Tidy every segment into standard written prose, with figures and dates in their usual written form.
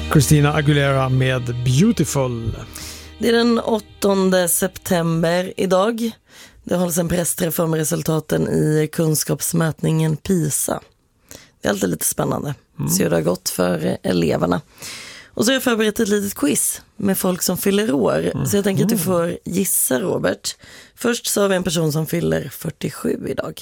Christina Aguilera med Beautiful. Det är den 8 september idag. Det hålls en pressträff om resultaten i kunskapsmätningen PISA. Det är alltid lite spännande. Se hur det har gått för eleverna. Och så har jag förberett ett litet quiz med folk som fyller år. Så jag tänker att du får gissa, Robert. Först så har vi en person som fyller 47 idag.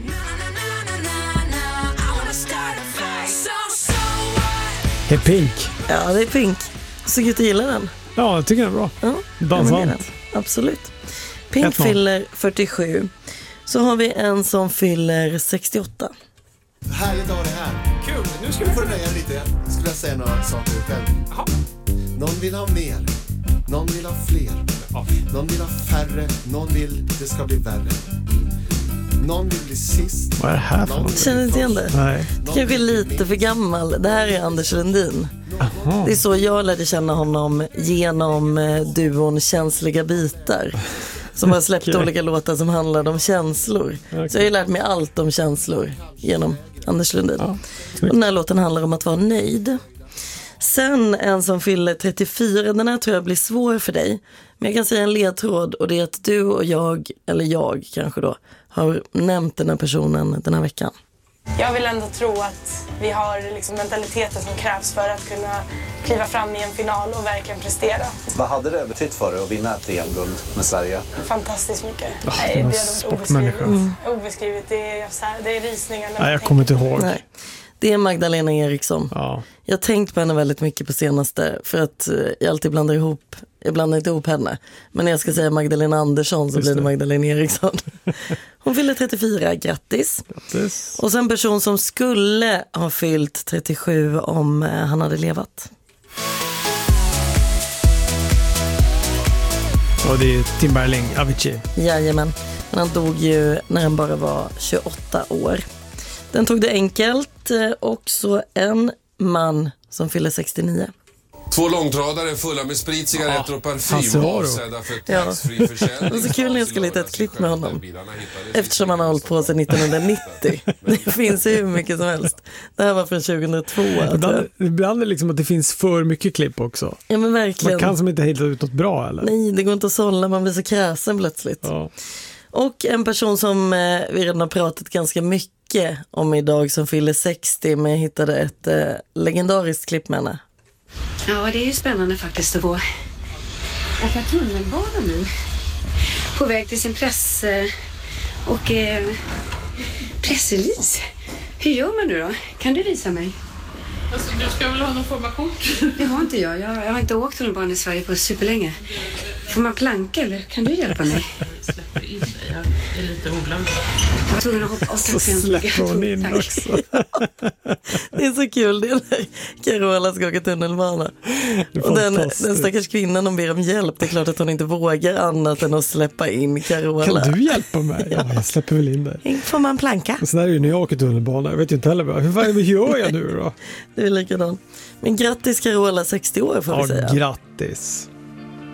Det är Pink. Ja, det är Pink. Så gud, du gillar den? Ja, jag tycker den är bra. Ja, dansant. Absolut. Pink fyller 47. Så har vi en som fyller 68. Härligt att ha det här. Kul, nu ska vi Får du nöja lite? Jag skulle säga några saker själv. Jaha. Någon vill ha mer. Någon vill ha fler. Ja. Någon vill ha färre. Någon vill det ska bli värre. Någon vill bli sist. Vad är det här för något? Känner inte igen det? Nej. Kanske lite för gammal. Det här är Anders Lundin. Aha. Det är så jag lärde känna honom genom duon Känsliga bitar. Som har släppt olika låtar som handlade om känslor. Så jag har lärt mig allt om känslor genom Anders Lundin. Ja, och den här låten handlar om att vara nöjd. Sen en som fyller 34, den här tror jag blir svår för dig. Men jag kan säga en ledtråd, och det är att du och jag, eller jag kanske då, har nämnt den här personen den här veckan. Jag vill ändå tro att vi har liksom mentaliteten som krävs för att kunna kliva fram i en final och verkligen prestera. Vad hade det betytt för dig att vinna ett EM-guld med Sverige? Fantastiskt mycket. Det är en sportmänniska. Obeskrivet. Det är rysningar. Nej, jag kommer inte ihåg. Nej. Det är Magdalena Eriksson. Ja. Jag har tänkt på henne väldigt mycket på senaste, för att jag alltid blandar inte ihop henne. Men när jag ska säga Magdalena Andersson så blir det Magdalena Eriksson. Hon fyller 34, grattis. Och sen en person som skulle ha fyllt 37 om han hade levat. Och det är Timberling, Avicii. Jajamän, men han dog ju när han bara var 28 år. Den tog det enkelt, också en man som fyller 69. 2 långtradare fulla med sprit, cigaretter och parfym avsedda för taxfree försäljning. Det var så kul när jag skulle hitta ett klipp med honom. Eftersom han har hållit på sedan 1990. Det finns ju hur mycket som helst. Det här var från 2002. Ibland är det liksom att det finns för mycket klipp också. Ja, men verkligen. Man kan som inte hitta ut något bra, eller? Nej, det går inte att sålla. Man blir så kräsen plötsligt. Ja. Och en person som vi redan har pratat ganska mycket om idag som fyller 60, men jag hittade ett legendariskt klipp med henne. Ja, det är ju spännande faktiskt att gå åka tunnelbana nu. På väg till sin pressrelease. Hur gör man nu då? Kan du visa mig? Alltså, du ska väl ha någon form av kort? Det har inte jag. Jag har inte åkt tunnelbana i Sverige på superlänge. Får man planka eller kan du hjälpa mig? Jag släpper in dig. Jag är lite oglömd. Jag var tvungen att hoppa. Så släpper hon in också. Det är så kul, det är när Carola ska åka tunnelbana. Och den stackars kvinnan, de ber om hjälp. Det är klart att hon inte vågar annat än att släppa in Carola. Kan du hjälpa mig? Ja, jag släpper väl in dig. Får man planka? Och så där är ju när jag åker tunnelbana. Jag vet ju inte heller. Hur gör jag nu då? Det är likadant. Men grattis Carola, 60 år får vi säga. Grattis.